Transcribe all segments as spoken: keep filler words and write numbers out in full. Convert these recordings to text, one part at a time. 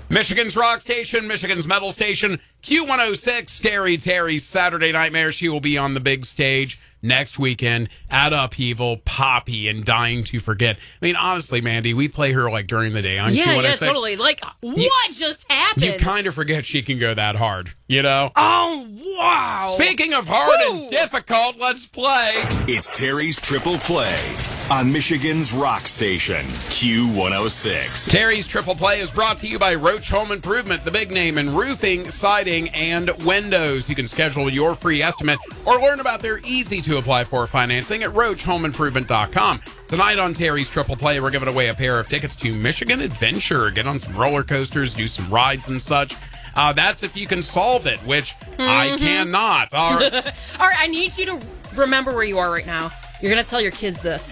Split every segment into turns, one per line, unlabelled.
Michigan's rock station, Michigan's metal station, Q one oh six, Scary Terry's Saturday Nightmare. She will be on the big stage next weekend at Upheaval, Poppy, and Dying to Forget. I mean, honestly, Mandy, we play her like during the day on
yeah,
Q one oh six.
Yeah, totally. Like, what
you,
just happened?
You kind of forget she can go that hard, you know?
Oh, wow.
Speaking of hard
Woo.
and difficult, let's play.
It's Terry's Triple Play on Michigan's rock station, Q one oh six.
Terry's Triple Play is brought to you by Roach Home Improvement, the big name in roofing, siding, and windows. You can schedule your free estimate or learn about their easy-to-apply for financing at roach home improvement dot com. Tonight on Terry's Triple Play, we're giving away a pair of tickets to Michigan Adventure. Get on some roller coasters, do some rides and such. Uh, that's if you can solve it, which mm-hmm. I cannot. All right.
All right, I need you to remember where you are right now. You're going to tell your kids this.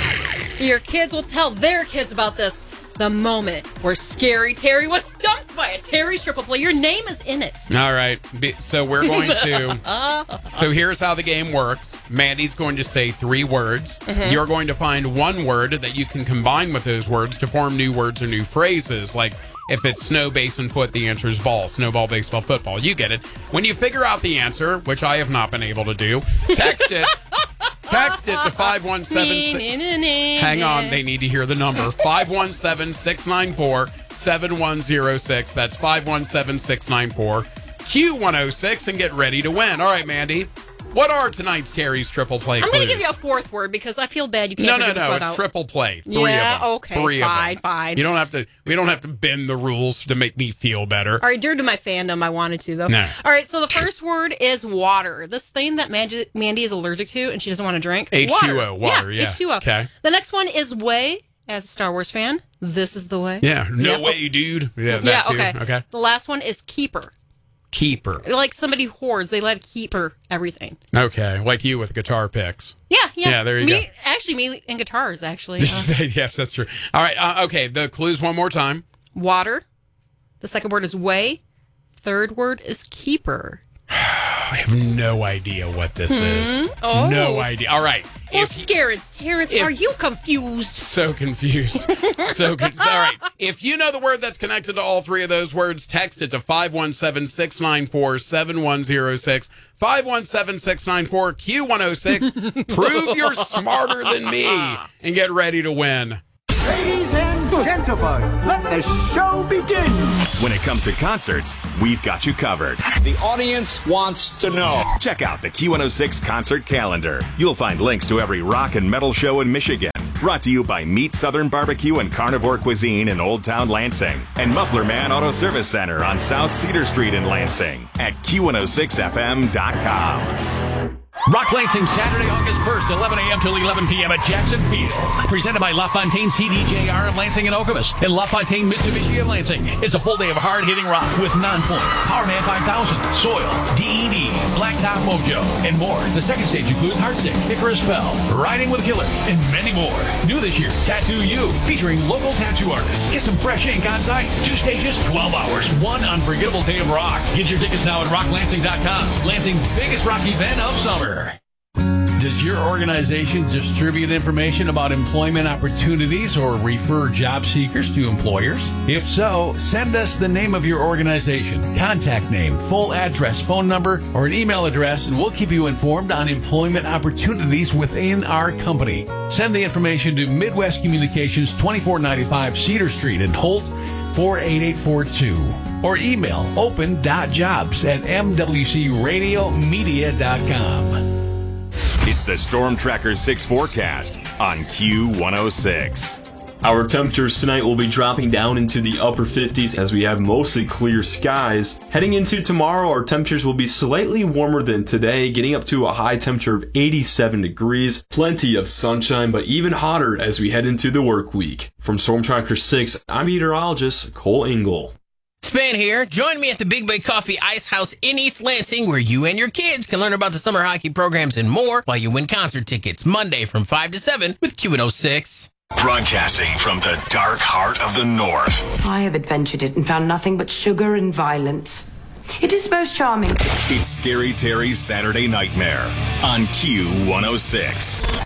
Your kids will tell their kids about this. The moment where Scary Terry was stumped by a Terry's Triple Play. Your name is in it.
All right. So we're going to... so here's how the game works. Mandy's going to say three words. Mm-hmm. You're going to find one word that you can combine with those words to form new words or new phrases. Like, if it's snow, base, and foot, the answer is ball. Snowball, baseball, football. You get it. When you figure out the answer, which I have not been able to do, text it. Text it to five one seven six. Hang on, they need to hear the number. five one seven, six nine four, seven one zero six. That's five one seven, six nine four, Q one oh six, and get ready to win. All right, Mandy. What are tonight's Terry's Triple Play
I'm
clues?
going to give you a fourth word because I feel bad you can't
No,
figure
no,
this
no.
one
It's
out.
triple play. Three
yeah,
of them.
okay,
Three
fine,
of them.
fine.
You don't have to. We don't have to bend the rules to make me feel better.
All right, due to my fandom, I wanted to, though.
No.
All right, so the first word is water. This thing that Mandy, Mandy is allergic to and she doesn't want to drink.
H two O, water, yeah.
yeah. H two O.
Okay.
The next one is way. As a Star Wars fan, this is the way.
Yeah, no
yep.
way, dude. Yeah, that
yeah,
too.
okay.
Okay.
The last one is keeper.
Keeper.
Like somebody hoards. They let keeper everything.
Okay, like you with guitar picks.
Yeah, yeah.
Yeah, there you
me,
go.
Actually, me and guitars, actually. Uh,
yes, that's true. All right, uh, okay, the clues one more time.
Water. The second word is way. Third word is keeper.
I have no idea what this hmm? is.
Oh.
No idea. All right.
Well,
if,
Scareds, Terrence, if, are you confused?
So confused. so confused. All right. If you know the word that's connected to all three of those words, text it to five one seven, six nine four, seven one zero six. five one seven, six nine four, Q one oh six. Prove you're smarter than me and get ready to win.
Ladies and gentlemen, let the show begin.
When it comes to concerts, we've got you covered.
The audience wants to know.
Check out the Q one oh six concert calendar. You'll find links to every rock and metal show in Michigan. Brought to you by Meat Southern Barbecue and Carnivore Cuisine in Old Town Lansing. And Muffler Man Auto Service Center on South Cedar Street in Lansing at Q one oh six F M dot com.
Rock Lansing, Saturday, August first, eleven a.m. till eleven p.m. at Jackson Field. Presented by LaFontaine C D J R of Lansing and Okemos and LaFontaine Mitsubishi of Lansing. It's a full day of hard-hitting rock with Nonpoint, Powerman five thousand, Soil, D E D, Blacktop Mojo, and more. The second stage includes Heartsick, Icarus Fell, Riding with Killers, and many more. New this year, Tattoo You, featuring local tattoo artists. Get some fresh ink on site. Two stages, twelve hours, one unforgettable day of rock. Get your tickets now at rock lansing dot com. Lansing's biggest rock event of summer. Does your organization distribute information about employment opportunities or refer job seekers to employers? If so, send us the name of your organization, contact name, full address, phone number, or an email address, and we'll keep you informed on employment opportunities within our company. Send the information to Midwest Communications, twenty-four ninety-five Cedar Street in Holt, four eight eight four two. Or email open dot jobs at m w c radio media dot com.
It's the Storm Tracker six forecast on Q one oh six.
Our temperatures tonight will be dropping down into the upper fifties as we have mostly clear skies. Heading into tomorrow, our temperatures will be slightly warmer than today, getting up to a high temperature of eighty-seven degrees. Plenty of sunshine, but even hotter as we head into the work week. From Storm Tracker six, I'm meteorologist Cole Engel.
Span here. Join me at the Big Bay Coffee Ice House in East Lansing, where you and your kids can learn about the summer hockey programs and more while you win concert tickets Monday from five to seven with Q one oh six.
Broadcasting from the dark heart of the North.
I have adventured it and found nothing but sugar and violence. It is most charming.
It's Scary Terry's Saturday Nightmare on Q one oh six.